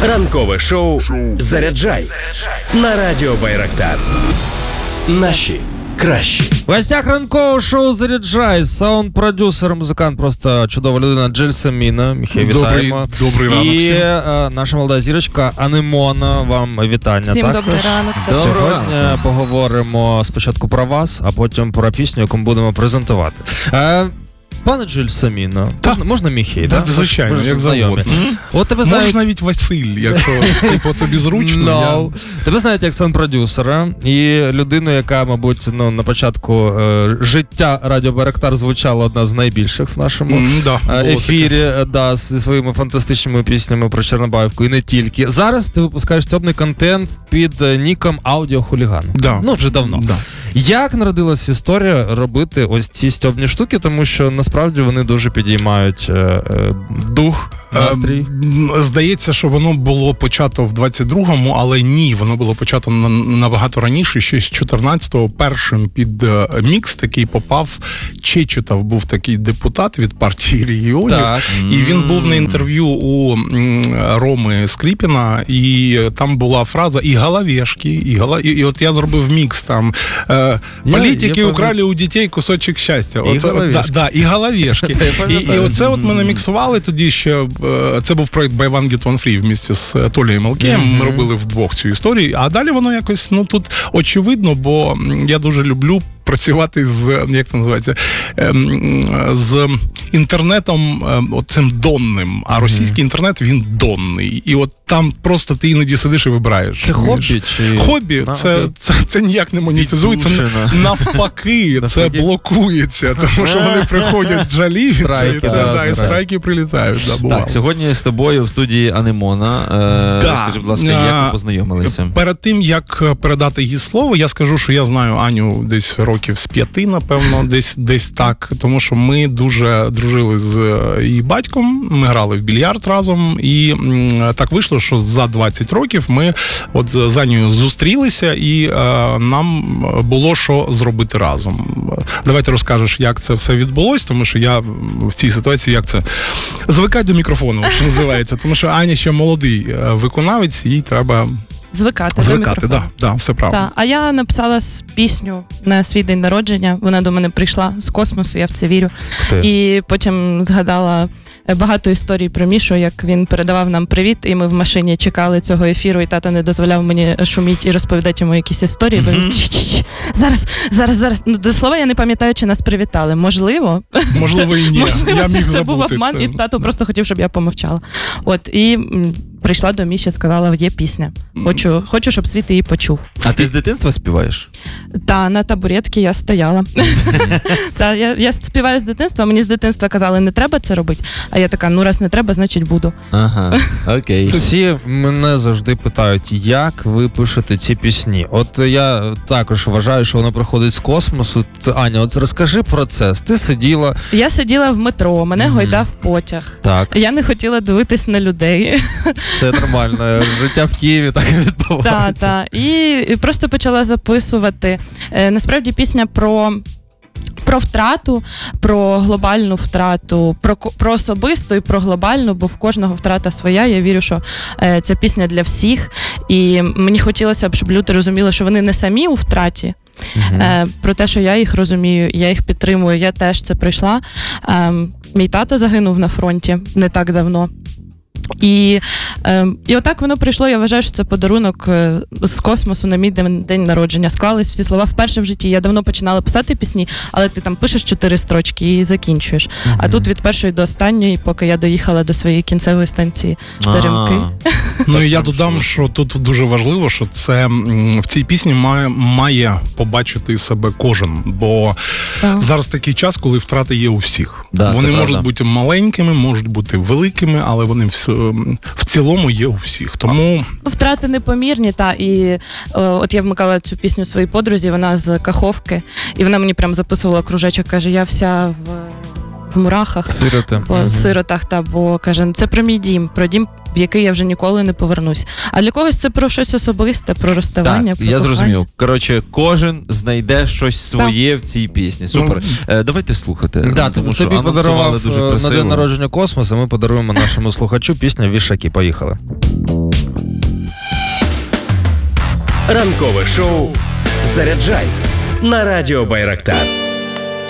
Ранкове шоу «Заряджай» на Радіо Байрактар. Наші кращі. В гостях ранкового шоу «Заряджай» саунд-продюсер, музикант, просто чудова людина Джельсаміна. Міхей, вітаємо. Добрий ранок і всім. наша молода зірочка Анемона, вам вітання. Всім також. добрий ранок. Сьогодні поговоримо спочатку про вас, а потім про пісню, яку ми будемо презентувати. Пане Джельсаміно, можна Міхей? Так, звичайно, як завгодно. От тебе знають... Можна навіть Василь, якщо тобі зручно. Тебе знають як саунд-продюсера і людину, яка, мабуть, на початку життя Радіо Байрактар звучала одна з найбільших в нашому ефірі, зі своїми фантастичними піснями про Чорнобаївку і не тільки. Зараз ти випускаєш стьобний контент під ніком Аудіохуліган. Ну, вже давно. Як народилась історія робити ось ці стьобні штуки, тому що насправді вони дуже підіймають дух, настрій? Здається, що воно було почато в 22-му, але ні, воно було почато набагато раніше, ще з 14-го. Першим під мікс такий попав Чечетов, був такий депутат від партії регіонів, і він був на інтерв'ю у Роми Скрипіна, і там була фраза «і головешки», і от я зробив мікс там «Політики украли у дітей кусочок щастя». І головешки. І оце от ми наміксували тоді ще, це був проєкт Buy One Get One Free вместе з Толею Мелкеєм, ми робили вдвох цю історію, а далі воно якось, тут очевидно, бо я дуже люблю працювати з, як це називається, з інтернетом оцим донним, а російський інтернет, він донний. І от там просто ти іноді сидиш і вибираєш. Це хобі? Хобі, це ніяк не монетизується. Навпаки, це блокується, тому що вони приходять джалі, і страйки прилітають. Так, сьогодні з тобою в студії Анемона. Скажи, будь ласка, як ви познайомилися? Перед тим, як передати їй слово, я скажу, що я знаю Аню десь років з 5, напевно, десь так, тому що ми дуже дружили з її батьком, ми грали в більярд разом, і так вийшло, що за 20 років ми от з Анією зустрілися, і нам було що зробити разом. Давайте розкажеш, як це все відбулось, тому що я в цій ситуації, як це, звикай до мікрофону, що називається, тому що Аня ще молодий виконавець, їй треба... Звикати, все правильно. А я написала пісню на свій день народження, вона до мене прийшла з космосу, я в це вірю. І потім згадала багато історій про Мішу, як він передавав нам привіт, і ми в машині чекали цього ефіру, і тато не дозволяв мені шуміти і розповідати йому якісь історії. Зараз. До слова, я не пам'ятаю, чи нас привітали. Можливо і ні. Я міг забути. Це був обман, і тато просто хотів, щоб я помовчала. І прийшла до Міші, сказала, є пісня. Хочу, щоб світ її почув. А ти з дитинства співаєш? Так, на табуретці я стояла. Я співаю з дитинства, мені з дитинства казали, не треба це робити. А я така, раз не треба, значить буду. Ага, окей. Всі мене завжди питають, як ви пишете ці пісні. От я також вважаю, що воно приходить з космосу. Аня, от розкажи процес. Ти сиділа... Я сиділа в метро, мене гойдав потяг. Так. Я не хотіла дивитись на людей. Це нормально. Життя в Києві так і відбувається. Так. І просто почала записувати. Насправді пісня про втрату, про глобальну втрату, про особисту і про глобальну, бо в кожного втрата своя. Я вірю, що ця пісня для всіх. І мені хотілося б, щоб люди розуміли, що вони не самі у втраті. Про те, що я їх розумію, я їх підтримую, я теж це пройшла. Мій тато загинув на фронті не так давно. І отак воно прийшло, я вважаю, що це подарунок з космосу на мій день народження. Склались всі слова вперше в житті. Я давно починала писати пісні, але ти там пишеш 4 строчки і закінчуєш. А тут від першої до останньої, поки я доїхала до своєї кінцевої станції Теремки. І я додам, що тут дуже важливо, що це в цій пісні має побачити себе кожен, бо зараз такий час, коли втрати є у всіх. Вони можуть бути маленькими, можуть бути великими, але вони в цілому є у всіх. Тому втрати непомірні, і от я вмикала цю пісню своїй подрузі, вона з Каховки, і вона мені прям записувала кружечок, каже, я вся в мурахах, сиротах, бо каже, це про мій дім, про дім, в який я вже ніколи не повернусь. А для когось це про щось особисте, про розставання, про кохання. Зрозумів. Коротше, кожен знайде щось своє в цій пісні. Супер. Давайте слухати. Тому що тобі подарував на день народження космос, а ми подаруємо нашому слухачу пісню «Вішаки». Поїхали. Ранкове шоу «Заряджай» на радіо Байрактар.